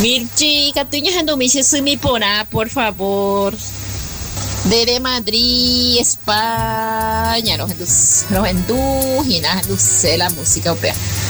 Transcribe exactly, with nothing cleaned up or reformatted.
Mirchi, Catuña Jandomiche Sumi Porá, por favor. Desde Madrid, España, los endus, los endus y nada, la música europea.